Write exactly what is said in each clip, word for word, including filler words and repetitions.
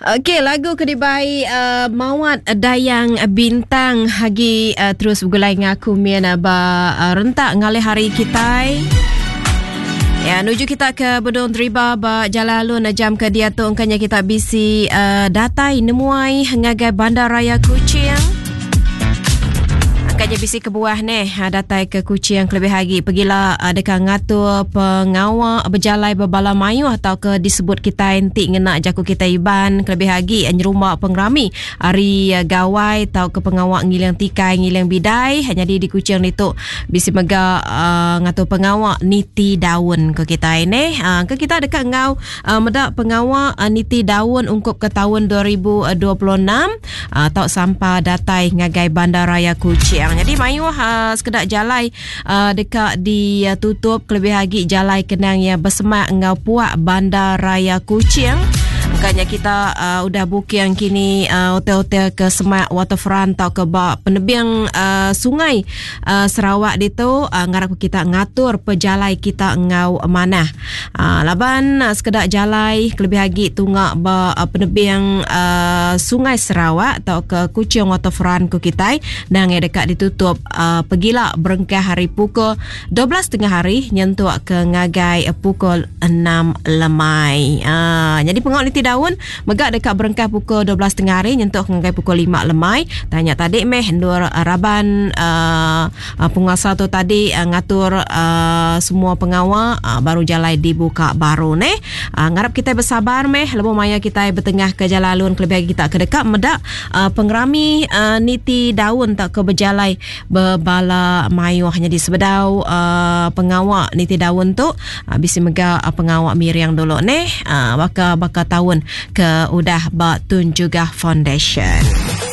Okey, lagu kedibai uh, Mawat Dayang Bintang hagi uh, terus bergulai ngaku mian ba uh, rentak ngalih hari kita. Ya, nuju kita ke Bedong Driba ba Jalalun jam ke dia tu angkanya kita bisi uh, datai nemuai ngagai Bandaraya Kuching. Angkanya bisi ke buah ni datai ke Kuching lebih lagi pergilah uh, dekat ngatur pengawal berjalai berbala mayu atau ke disebut kita enti ngena jaku kita iban lebih lagi nyerumah pengrami hari uh, gawai atau ke pengawal ngilang tikai ngilang bidai hanya di di Kuching itu bisi mega uh, ngatur pengawal niti daun ke kita ini uh, ke kita dekat ngau uh, medak pengawal uh, niti daun ungkup ke tahun dua ribu dua puluh enam uh, atau sampai datai ngagai Bandaraya Kuching. Jadi mayu uh, sekedar jalai uh, dekat di uh, tutup lebih lagi jalai kenang yang bersemak ngau puak Bandaraya Kuching. Makanya kita uh, udah book yang kini uh, hotel-hotel ke Semak Waterfront atau ke bak penebiang uh, sungai uh, Sarawak di tu uh, ngarap kita ngatur pejalai kita ngau mana. Uh, laban uh, sekedar jalai lebih lagi tunggak bak uh, penebiang uh, sungai Sarawak atau ke Kuching Waterfront ku kita dan yang dekat ditutup uh, pergilah berengkah hari pukul dua belas tengah hari nyentuh ke ngagai uh, pukul enam lemai. Uh, jadi pengawal ni daun megak dekat berengkah pukul dua belas tengah hari nyentuh ngagai pukul lima lemai. Tanya tadi meh ndur uh, raban uh, uh, penguasa tu tadi uh, ngatur uh, semua pengawal uh, baru jalai dibuka baru neh. Uh, ngarap kita bersabar meh lebo maya kita bertengah ke Jalalun kelebih kita ke dekat medak uh, pengrami uh, niti daun tak ke berjalai berbala mayu hanya di sebedau uh, pengawal niti daun tu uh, bisi megak uh, pengawal miriang dulu neh uh, baka baka tahun ke udah Batun juga Foundation.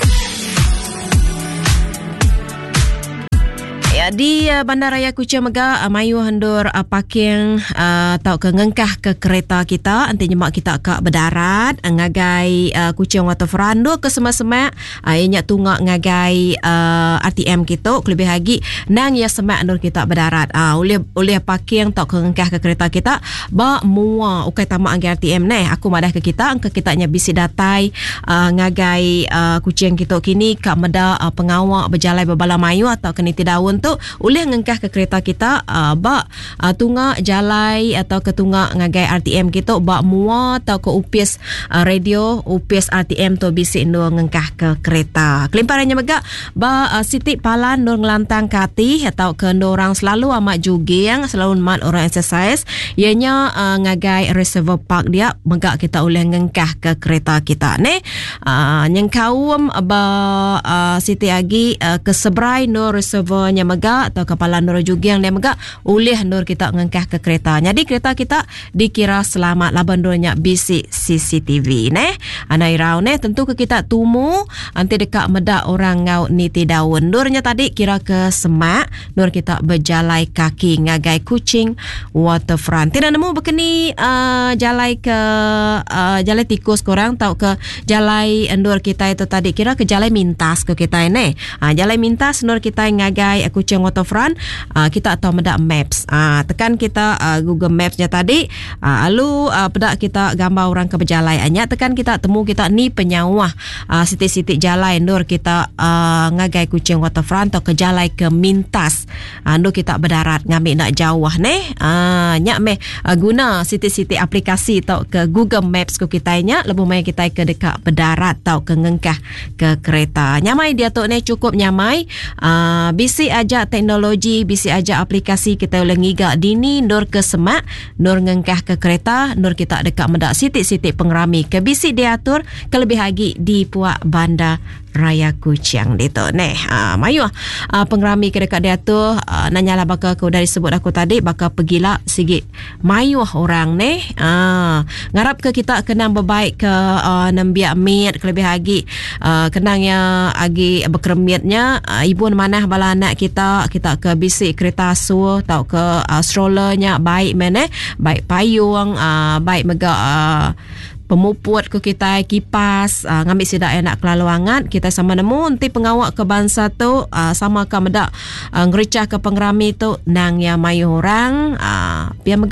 Di uh, Bandaraya Kuching mega uh, mayu hendur uh, parking uh, atau ke ngengkah ke kereta kita anti nyemak kita ke berdarat uh, ngagai uh, Kuching Waterfront do ke semak-semak uh, ianya tunggak ngagai uh, R T M kita lebih lagi nang ya semak hendur kita berdarat uh, oleh oleh parking atau ke ngengkah ke kereta kita ba mua ukai tamak ngagai R T M neh aku madah ke kita angka kitanya bisi datai uh, ngagai uh, Kuching kita kini ke meda uh, pengawal berjalai berbala mayu atau ke niti daun tu boleh ngengkah ke kereta kita uh, bak uh, tunggak jalai atau ke tunggak ngagai R T M kita bak mua atau ke upis uh, radio upis R T M tu bisi nur ngengkah ke kereta kelimparannya megak bak uh, Siti Palan nur ngelantang kati atau ke orang selalu amat juging selalu mat orang exercise ianya uh, ngagai reservoir park dia megak kita boleh ngengkah ke kereta kita ni uh, nyengkaum bak uh, Siti Agi uh, ke Sebrai nur reservoirnya megak atau kepala nur juga yang dia megak oleh nur kita ngengkah ke kereta. Jadi kereta kita dikira selamat laban durnya bisi C C T V neh. Anai rau neh tentu ke kita tumu anti dekat medak orang ngau niti daun. Durnya tadi kira ke Semak, nur kita berjalai kaki ngagai Kuching Waterfront. Tidak nemu bekeni uh, jalai ke uh, jalai tikus korang tau ke jalai endur kita itu tadi kira ke jalai mintas ke kita ini. Uh, jalai mintas nur kita ngagai Kuching Waterfront uh, kita atau medak maps uh, tekan kita uh, Google Maps-nya tadi uh, lalu uh, pedak kita gambar orang ke berjalai anya tekan kita temu kita ni penyawah uh, sitik-sitik jalai nur kita uh, ngagai Kuching Waterfront atau ke jalai ke Mintas uh, nur kita berdarat ngambil nak jauh neh uh, nyak meh uh, guna sitik-sitik aplikasi atau ke Google Maps ku kita nya lebih mai kita ke dekat berdarat atau ke ngengkah ke kereta nyamai dia tu neh cukup nyamai uh, bisi aja teknologi bisi aja aplikasi kita boleh ngigak dini nur ke Semak nur ngengkah ke kereta nur kita dekat medak sitik-sitik pengrami ke bisi diatur kelebih lagi di puak Bandar Raya Kuching itu neh uh, mayu uh, pengrami ke dekat dia tu uh, nanyalah bakal kau dari sebut aku tadi bakal pergilah sigit mayu orang neh uh, ngarap ke kita kena berbaik ke uh, nembiak mit kelebih lagi uh, kenang ya agi berkermitnya uh, ibu mana bala anak kita kita ke bisi kereta su tau ke uh, strollernya baik mana baik payung uh, baik mega uh, pemuput ke kita kipas uh, ngambil sidak enak kelalu hangat kita sama nemu nanti pengawak ke bangsa tu uh, sama ke medak uh, ngericah ke pengrami tu nang yang mayu orang uh, biar megak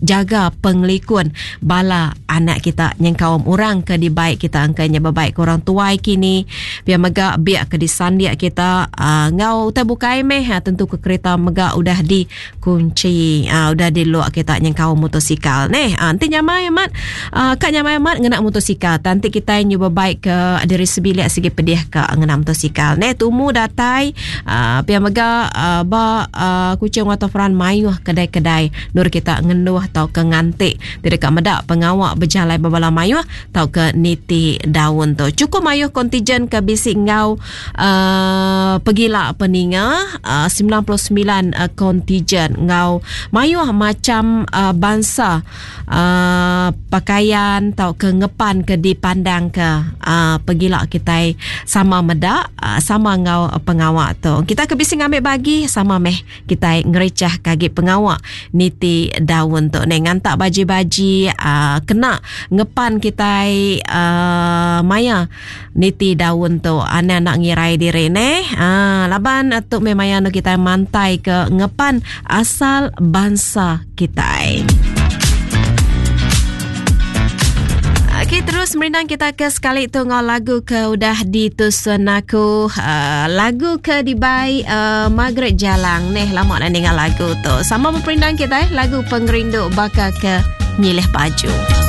jaga penglikun bala anak kita yang kaum orang ke di baik kita angkanya berbaik ke orang tua kini biar mega biar ke di sandiak kita uh, ngau terbukai meh ha, tentu ke kereta mega udah dikunci uh, udah di luar kita yang kaum motosikal neh uh, nanti nyamai amat uh, kak nyamai amat ngenak motosikal nanti kita yang berbaik ke dari sebilik segi pedih ke ngenak motosikal neh tumu datai uh, biar mega uh, ba uh, kucing waterfront mayuh kedai-kedai nur kita ngenduh tau ke ngantik tidak kat medak pengawak berjalan babala mayuh tau ke niti daun tu cukup mayuh kontijen ke bisik ngau uh, pegila peninga uh, sembilan puluh sembilan uh, kontijen ngau mayuh macam uh, bangsa uh, pakaian tau ke ngepan ke dipandang ke uh, pegila kita sama medak uh, sama ngau uh, pengawak tu kita ke bisik ngambil bagi sama meh kita ngerecah kagi pengawak niti daun tu ni ngantak baji-baji uh, kena ngepan kita uh, maya niti daun tu ana nak ngirai diri ne uh, laban atuk me maya no kita mantai ke ngepan asal bangsa kita. Okay, terus merindang kita ke sekali tu ngau lagu ke udah ditusun aku uh, lagu ke dibai uh, Margaret Jalang neh lama nak dengar lagu tu sama merindang kita eh lagu pengerindu bakal ke nyilih baju.